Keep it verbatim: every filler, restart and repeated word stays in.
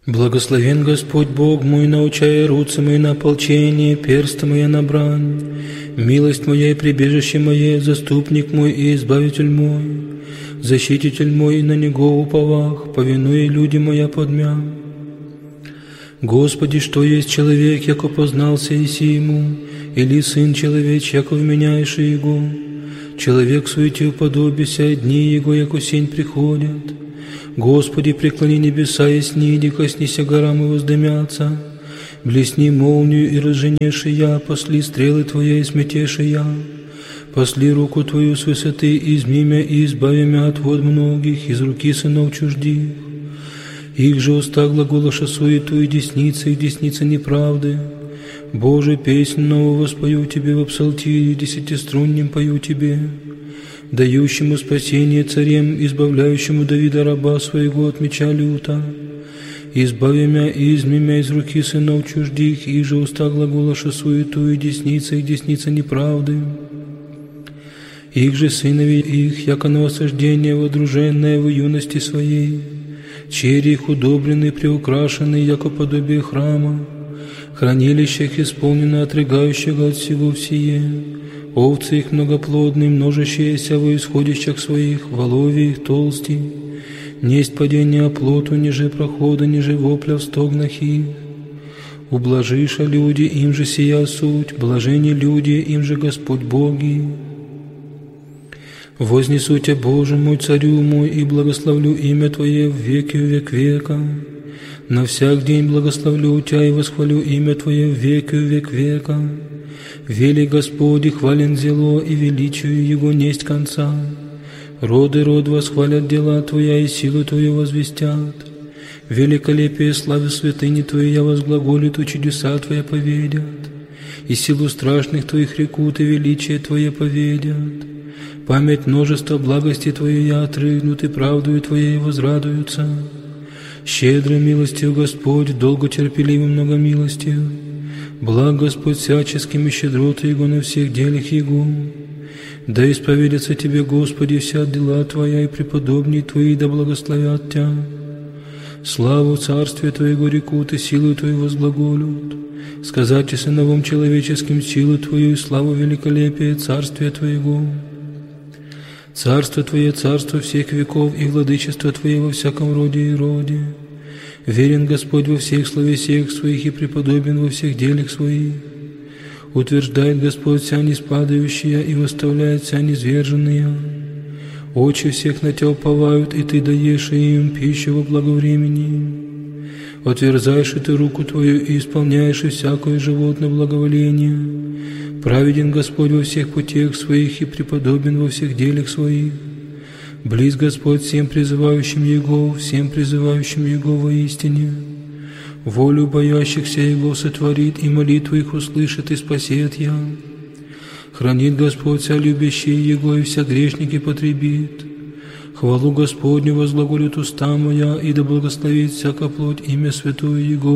Благословен Господь Бог мой, научая руцы мои на ополчение, персты мои на брань. Милость моя и прибежище мое, заступник мой и избавитель мой, защититель мой, и на него уповах, повинуя люди моя подмя. Господи, что есть человек, яко познался иси ему, или сын человеч, яко вменяешь его? Человек суете уподобися, дни его, яко сень приходят. Господи, преклони небеса и сниди, коснися горам и воздымятся. Блесни молнию и разженеши я, посли стрелы Твоя и сметеши я. Посли руку Твою с высоты, изми мя и избави мя от вод многих, из руки сынов чуждих. Их же уста глаголоша суету и десницы, и десницы неправды. Боже, песнь новую воспою Тебе в псалтире, десятиструннем пою Тебе, дающему спасение царем, избавляющему Давида раба своего от меча люта. Избави мя и изми мя из руки сынов чуждих, и же уста глаголоша суету и десница, и десница неправды. Их же сынови их, яко на осаждение водруженное в юности своей, черри их удобрены, приукрашены, яко подобие храма, хранилищах исполнено отрыгающего от всего всее, овцы их многоплодные, множащиеся во исходящих своих, волови их толсти, несть падения оплоту, ниже прохода, ниже вопля в стогнах их. Ублажиша люди, им же сия суть, блажени люди, им же Господь Боги. Вознесу Тебя, Боже мой, царю мой, и благословлю имя Твое в веки век века. На всяк день благословлю Тебя и восхвалю имя Твое в веки век века. Вели Господи, хвален зело, и величию Его несть конца. Роды род восхвалят дела Твоя, и силу Твою возвестят. Великолепие славы святыни Твоей я возглаголю, то чудеса Твоя поведят. И силу страшных Твоих рекут, и величие Твое поведят. Память множества благости Твоей я отрыгнут, и правдою Твоей возрадуются. Щедрой милостью Господь, долго терпеливым многомилостью. Благ Господь всяческими щедроты Его на всех делах Его. Да исповедятся Тебе, Господи, вся дела Твоя, и преподобные Твои да благословят Тебя. Славу Царствия Твоего рекут, и силу Твою возглаголют. Сказать и сыновом человеческим силу Твою, и славу великолепия Царствия Твоего. Царство Твое, царство всех веков, и владычество Твое во всяком роде и роде. Верен Господь во всех словесиях своих, и преподобен во всех делах своих. Утверждает Господь вся неспадающая, и восставляет вся низверженная. Очи всех на Тебя уповают, и Ты даешь им пищу во благовремени. Отверзаешь и Ты руку Твою, и исполняешь и всякое животное благоволение. Праведен Господь во всех путях своих, и преподобен во всех делах своих. Близ Господь всем призывающим Его, всем призывающим Его воистине. Волю боящихся Его сотворит, и молитву их услышит, и спасет я. Хранит Господь вся любящие Его, и вся грешники потребит. Хвалу Господню возглаголит уста моя, и да благословит всяка плоть имя святое Его.